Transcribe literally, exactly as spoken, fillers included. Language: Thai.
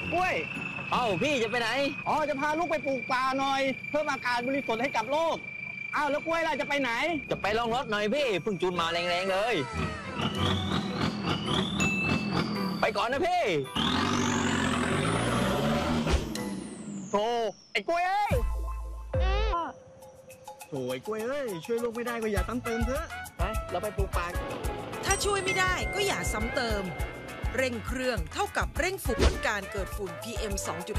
กล้วยเอ้าพี่จะไปไหนอ๋อจะพาลูกไปปลูกป่าหน่อยเพิ่มอากาศบริสุทธิ์ให้กับโลกอ้าวแล้วกล้วยล่ะจะไปไหนจะไปลองรถหน่อยพี่เพิ่งจูนมาแรงๆเลยไปก่อนนะพี่โธ่ไอ้กล้วยเอ้ยโธ่ไอ้กล้วยเอ้ยช่วยลูกไม่ได้ก็อย่าซ้ำเติมเถอะไปเราไปปลูกป่าถ้าช่วยไม่ได้ก็อย่าซ้ำเติมเร่งเครื่องเท่ากับเร่งฝุ่นลดการเกิดฝุ่น พี เอ็ม สองจุด